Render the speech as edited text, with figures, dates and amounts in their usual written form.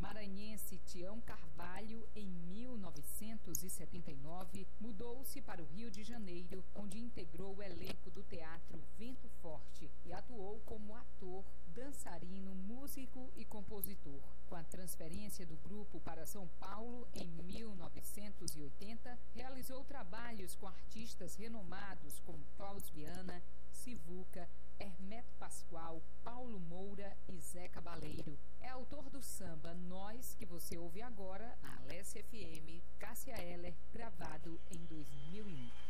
maranhense Tião Carvalho, em 1979, mudou-se para o Rio de Janeiro, onde integrou o elenco do Teatro Vento Forte e atuou como ator, dançarino, músico e compositor. Com a transferência do grupo para São Paulo, em 1980, realizou trabalhos com artistas renomados como Klaus Viana, Sivuca, Hermeto Pascoal, Paulo Moura e Zé Cabaleiro. É autor do samba Nós, que você ouve agora na Alessia FM, Cássia Eller, gravado em 2001.